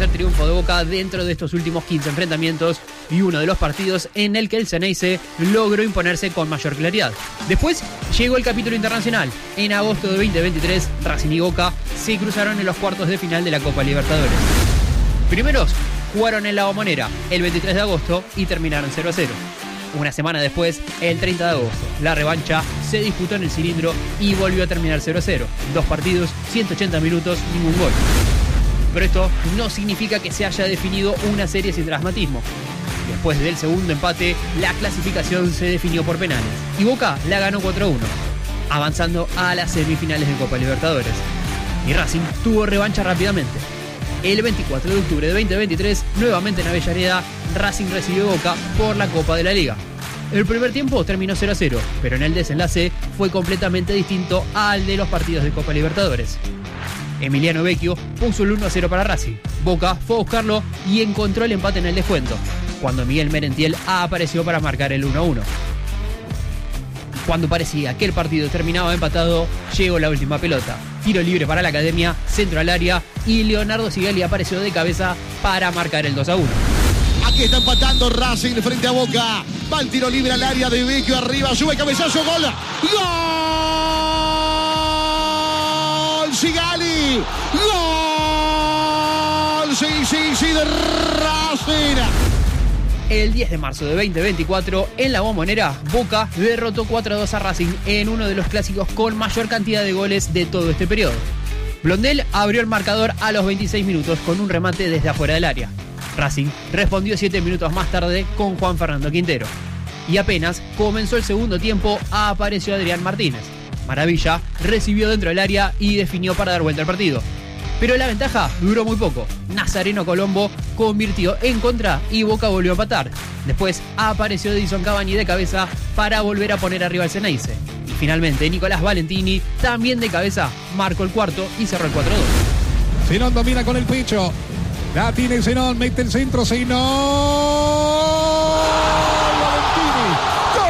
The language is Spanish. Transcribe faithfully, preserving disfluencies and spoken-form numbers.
tercer triunfo de Boca dentro de estos últimos quince enfrentamientos y uno de los partidos en el que el Ceneice logró imponerse con mayor claridad. Después llegó el capítulo internacional. En agosto de veinte veintitrés, Racing y Boca se cruzaron en los cuartos de final de la Copa Libertadores. Primeros jugaron en La Bombonera el veintitrés de agosto y terminaron cero a cero. Una semana después, el treinta de agosto, la revancha se disputó en el Cilindro y volvió a terminar cero a cero. Dos partidos, ciento ochenta minutos, ningún gol. Pero esto no significa que se haya definido una serie sin dramatismo. Después del segundo empate, la clasificación se definió por penales y Boca la ganó cuatro a uno, avanzando a las semifinales de Copa Libertadores. Y Racing tuvo revancha rápidamente. El veinticuatro de octubre de veinte veintitrés, nuevamente en Avellaneda, Racing recibió Boca por la Copa de la Liga. El primer tiempo terminó cero a cero, pero en el desenlace fue completamente distinto al de los partidos de Copa Libertadores. Emiliano Vecchio puso el uno a cero para Racing. Boca fue a buscarlo y encontró el empate en el descuento, cuando Miguel Merentiel apareció para marcar el uno a uno. Cuando parecía que el partido terminaba empatado, llegó la última pelota. Tiro libre para la Academia, centro al área y Leonardo Sigali apareció de cabeza para marcar el dos a uno. Aquí está empatando Racing frente a Boca. Va el tiro libre al área de Vecchio arriba, sube cabezazo, gol. ¡Gol! Sigali. ¡Gol! Sí, sí, sí, de Racing. El diez de marzo de veinte veinticuatro, en La Bombonera, Boca derrotó cuatro a dos a Racing en uno de los clásicos con mayor cantidad de goles de todo este periodo. Blondel abrió el marcador a los veintiséis minutos con un remate desde afuera del área. Racing respondió siete minutos más tarde con Juan Fernando Quintero. Y apenas comenzó el segundo tiempo, apareció Adrián Martínez. Maravilla recibió dentro del área y definió para dar vuelta al partido. Pero la ventaja duró muy poco. Nazareno Colombo convirtió en contra y Boca volvió a empatar. Después apareció Edison Cavani de cabeza para volver a poner arriba al Ceneice. Y finalmente Nicolás Valentini, también de cabeza, marcó el cuarto y cerró el cuatro a dos. Zenón domina con el pecho. La tiene Zenón, mete el centro, Zenón.